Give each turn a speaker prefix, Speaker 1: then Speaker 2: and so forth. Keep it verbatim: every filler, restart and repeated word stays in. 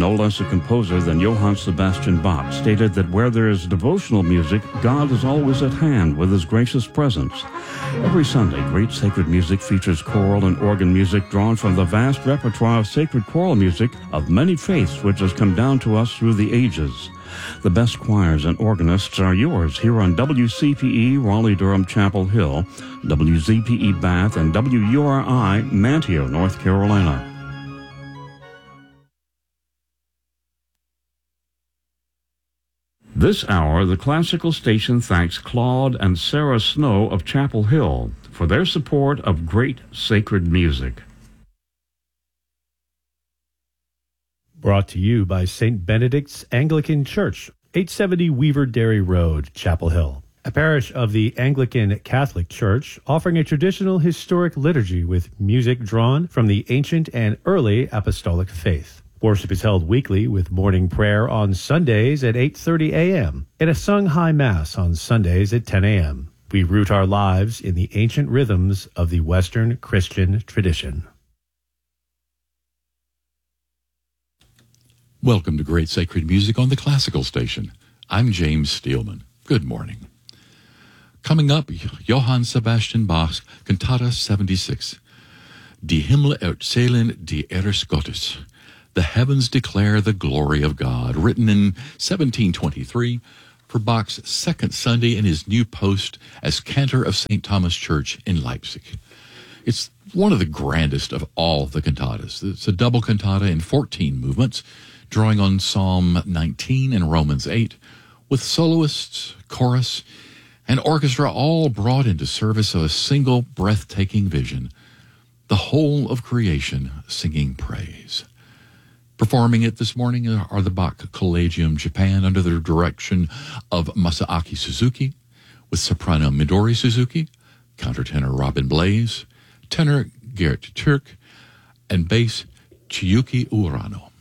Speaker 1: no less a composer than Johann Sebastian Bach, stated that where there is devotional music, God is always at hand with his gracious presence. Every Sunday, Great Sacred Music features choral and organ music drawn from the vast repertoire of sacred choral music of many faiths which has come down to us through the ages. The best choirs and organists are yours here on W C P E Raleigh-Durham Chapel Hill, W Z P E Bath, and W U R I Manteo, North Carolina. This hour, the classical station thanks Claude and Sarah Snow of Chapel Hill for their support of great sacred music.
Speaker 2: Brought to you by Saint Benedict's Anglican Church, eight seventy Weaver Dairy Road, Chapel Hill, a parish of the Anglican Catholic Church offering a traditional historic liturgy with music drawn from the ancient and early apostolic faith. Worship is held weekly with morning prayer on Sundays at eight thirty a.m. and a sung high mass on Sundays at ten a.m. We root our lives in the ancient rhythms of the Western Christian tradition.
Speaker 3: Welcome to Great Sacred Music on the Classical Station. I'm James Steelman. Good morning. Coming up, Johann Sebastian Bach's Cantata seventy-six, Die Himmel erzählen die Ehres Gottes, The Heavens Declare the Glory of God, written in seventeen twenty-three for Bach's second Sunday in his new post as cantor of Saint Thomas Church in Leipzig. It's one of the grandest of all the cantatas. It's a double cantata in fourteen movements, drawing on Psalm nineteen and Romans eight, with soloists, chorus, and orchestra all brought into service of a single breathtaking vision, the whole of creation singing praise. Performing it this morning are the Bach Collegium Japan under the direction of Masaaki Suzuki, with soprano Midori Suzuki, countertenor Robin Blaze, tenor Gert Türk, and bass Chiyuki Urano.